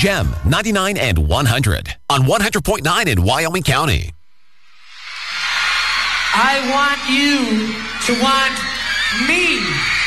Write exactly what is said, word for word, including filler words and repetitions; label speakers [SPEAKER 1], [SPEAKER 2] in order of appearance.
[SPEAKER 1] Gem ninety-nine and one hundred on one hundred point nine in Wyoming County.
[SPEAKER 2] I want you to want me.